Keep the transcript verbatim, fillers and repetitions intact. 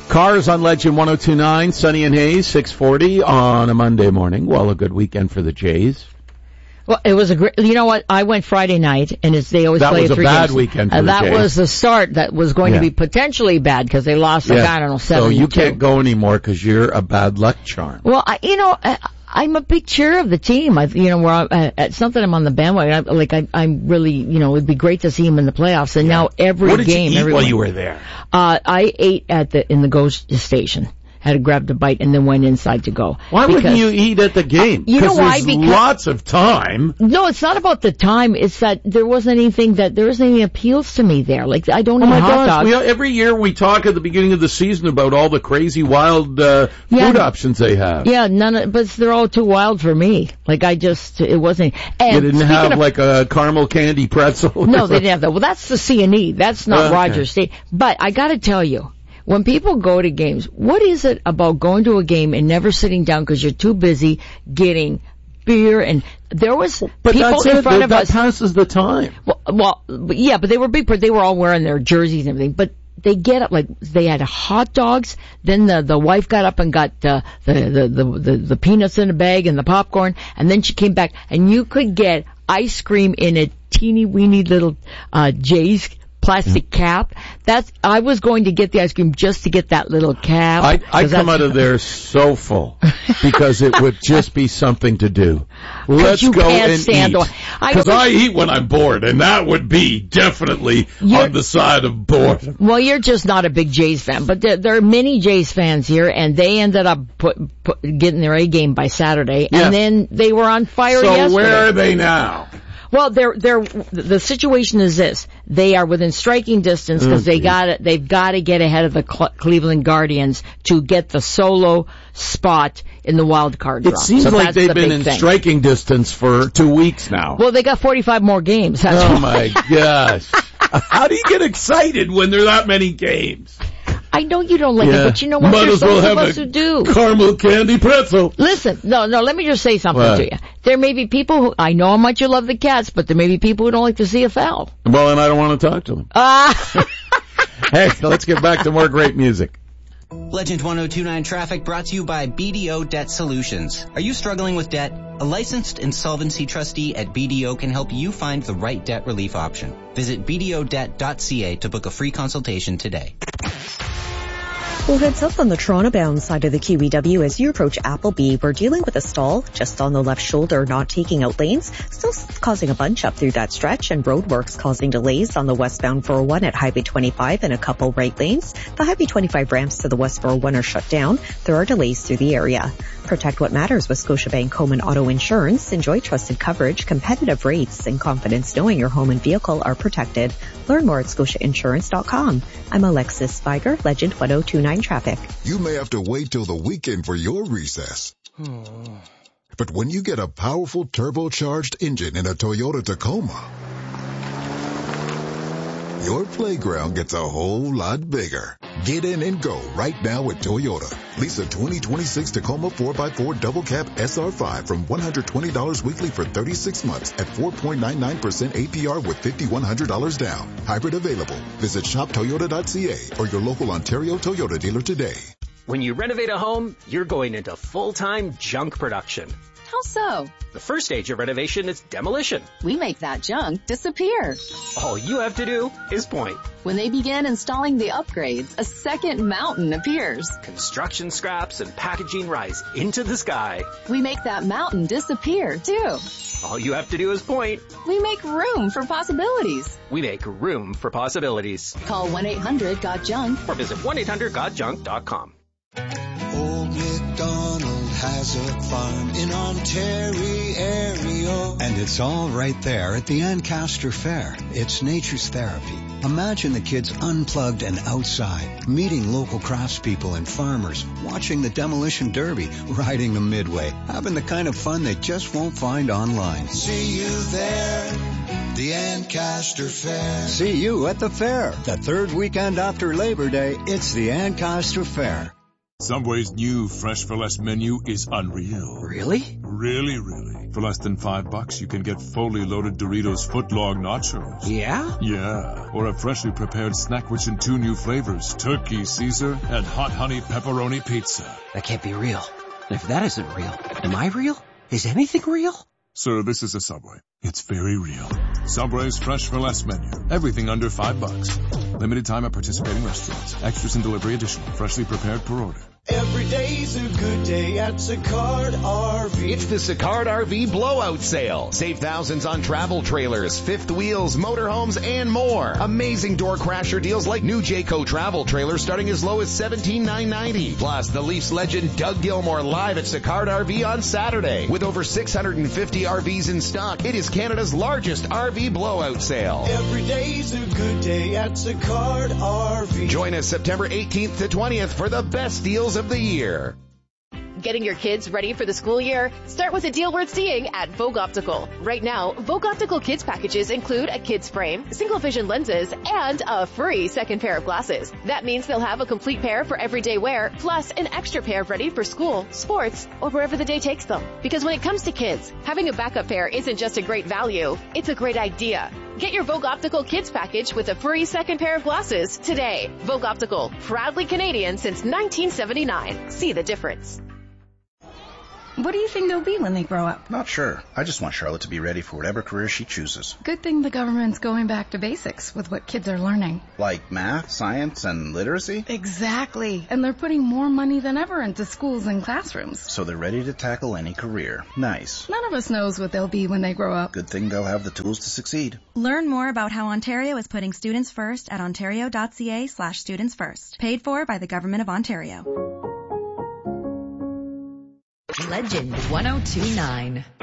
Cars on Legend one oh two point nine, Sunny and Hayes, six forty on a Monday morning. Well, a good weekend for the Jays. Well, it was a great, you know what, I went Friday night, and it's, they always that play was three a bad games. weekend for and the that Jays. was the start that was going yeah. to be potentially bad because they lost, yeah. like, I don't know, seven So you two. can't go anymore because you're a bad luck charm. Well, I, you know, I, I'm a big cheerer of the team. I, you know, where I, uh, it's something I'm on the bandwagon. I, like, I, I'm really, you know, it'd be great to see him in the playoffs. And yeah. now every what did game, you eat everyone, while you were there? Uh, I ate at the in the Ghost station. Had to grab the bite and then went inside to go. Why because, wouldn't you eat at the game? Uh, you know why? There's Because lots of time. No, it's not about the time. It's that there wasn't anything that there wasn't any appeals to me there. Like I don't oh eat my hot gosh, dogs. we, every year we talk at the beginning of the season about all the crazy wild uh, yeah, food options they have. Yeah, none of, but they're all too wild for me. Like I just, it wasn't. And you didn't have of, like a caramel candy pretzel. No, they didn't have that. Well, that's the C and E. That's not okay. Rogers State. But I got to tell you. When people go to games, what is it about going to a game and never sitting down because you're too busy getting beer? And there was but people that's in it. front that, of that us. That passes the time. Well, well, but yeah, but they were big. But they were all wearing their jerseys and everything. But they get up like they had hot dogs. Then the the wife got up and got uh, the, the the the the peanuts in a bag and the popcorn. And then she came back, and you could get ice cream in a teeny weeny little uh Jay's plastic cap. That's, I was going to get the ice cream just to get that little cap. I, I come out of there so full because it would just be something to do. Let's you go can't and stand eat. Because I, I eat when I'm bored, and that would be definitely on the side of boredom. Well, you're just not a big Jays fan, but there, there are many Jays fans here, and they ended up put, put, getting their A game by Saturday, yeah. and then they were on fire so yesterday. So where are they now? Well, they're, they're, the situation is this. They are within striking distance because okay. they got it, they've got to get ahead of the Cl- Cleveland Guardians to get the solo spot in the wild card draw. It seems so like they've the been in thing. striking distance for two weeks now. Well, they got forty-five more games. That's oh why. my gosh. How do you get excited when there are that many games? I know you don't like yeah. it, but you know what? Might There's as well those have of us a who do. Caramel candy pretzel. Listen, no, no, let me just say something what? to you. There may be people who, I know how much you love the Cats, but there may be people who don't like the C F L. Well, and I don't want to talk to them. Ah. Hey, let's get back to more great music. Legend one oh two point nine Traffic brought to you by B D O Debt Solutions. Are you struggling with debt? A licensed insolvency trustee at B D O can help you find the right debt relief option. Visit b d o debt dot c a to book a free consultation today. Well, heads up on the Toronto-bound side of the Q E W as you approach Appleby. We're dealing with a stall just on the left shoulder, not taking out lanes, still causing a bunch up through that stretch, and roadworks causing delays on the westbound four oh one at Highway twenty-five and a couple right lanes. The Highway twenty-five ramps to the west four oh one are shut down. There are delays through the area. Protect what matters with Scotiabank Home and Auto Insurance. Enjoy trusted coverage, competitive rates, and confidence knowing your home and vehicle are protected. Learn more at scotia insurance dot com. I'm Alexis Spiger, Legend one oh two point nine Traffic. You may have to wait till the weekend for your recess. But when you get a powerful turbocharged engine in a Toyota Tacoma, your playground gets a whole lot bigger. Get in and go right now at Toyota. Lease a twenty twenty-six Tacoma four by four Double Cab S R five from one hundred twenty dollars weekly for thirty-six months at four point nine nine percent A P R with five thousand one hundred dollars down. Hybrid available. Visit shop toyota dot c a or your local Ontario Toyota dealer today. When you renovate a home, you're going into full-time junk production. How so? The first stage of renovation is demolition. We make that junk disappear. All you have to do is point. When they begin installing the upgrades, a second mountain appears. Construction scraps and packaging rise into the sky. We make that mountain disappear, too. All you have to do is point. We make room for possibilities. We make room for possibilities. Call one eight hundred got junk or visit one eight hundred got junk dot com. Old MacDonald has a farm in Ontario. And it's all right there at the Ancaster Fair. It's nature's therapy. Imagine the kids unplugged and outside, meeting local craftspeople and farmers, watching the demolition derby, riding the midway, having the kind of fun they just won't find online. See you there, the Ancaster Fair. See you at the fair. The third weekend after Labor Day, it's the Ancaster Fair. Subway's new Fresh for Less menu is unreal. Really? really, really. For less than five bucks, you can get fully loaded Doritos footlong nachos. Yeah? Yeah. Or a freshly prepared snack rich in two new flavors, Turkey Caesar and Hot Honey Pepperoni Pizza. That can't be real. If that isn't real, am I real? Is anything real? Sir, this is a Subway. It's very real. Subway's Fresh for Less menu. Everything under five bucks. Limited time at participating restaurants. Extras and delivery additional. Freshly prepared per order. Every day's a good day at Sicard R V. It's the Sicard R V blowout sale. Save thousands on travel trailers, fifth wheels, motorhomes, and more. Amazing door crasher deals like new Jayco travel trailers starting as low as seventeen thousand nine hundred ninety dollars. Plus, the Leafs legend Doug Gilmour live at Sicard R V on Saturday. With over six hundred fifty R Vs in stock, it is Canada's largest R V blowout sale. Every day's a good day at Sicard R V. Join us September eighteenth to twentieth for the best deals of the year. Getting your kids ready for the school year? Start with a deal worth seeing at Vogue Optical. Right now, Vogue Optical Kids packages include a kid's frame, single vision lenses, and a free second pair of glasses. That means they'll have a complete pair for everyday wear, plus an extra pair ready for school, sports, or wherever the day takes them. Because when it comes to kids, having a backup pair isn't just a great value, it's a great idea. Get your Vogue Optical Kids package with a free second pair of glasses today. Vogue Optical, proudly Canadian since nineteen seventy-nine. See the difference. What do you think they'll be when they grow up? Not sure. I just want Charlotte to be ready for whatever career she chooses. Good thing the government's going back to basics with what kids are learning. Like math, science, and literacy? Exactly. And they're putting more money than ever into schools and classrooms. So they're ready to tackle any career. Nice. None of us knows what they'll be when they grow up. Good thing they'll have the tools to succeed. Learn more about how Ontario is putting students first at ontario.ca slash students first. Paid for by the Government of Ontario. Legend one oh two nine.